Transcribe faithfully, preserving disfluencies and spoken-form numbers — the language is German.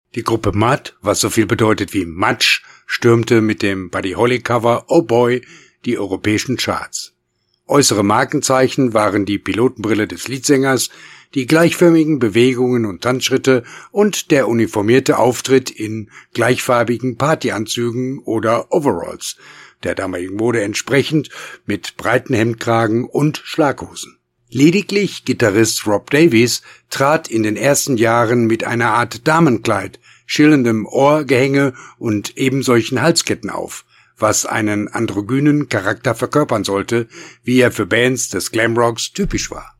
Die Gruppe Mud, was so viel bedeutet wie Matsch, stürmte mit dem Buddy Holly Cover Oh Boy die europäischen Charts. Äußere Markenzeichen waren die Pilotenbrille des Leadsängers, die gleichförmigen Bewegungen und Tanzschritte und der uniformierte Auftritt in gleichfarbigen Partyanzügen oder Overalls, der damaligen Mode entsprechend mit breiten Hemdkragen und Schlaghosen. Lediglich Gitarrist Rob Davies trat in den ersten Jahren mit einer Art Damenkleid, schillendem Ohrgehänge und ebensolchen Halsketten auf, was einen androgynen Charakter verkörpern sollte, wie er für Bands des Glamrocks typisch war.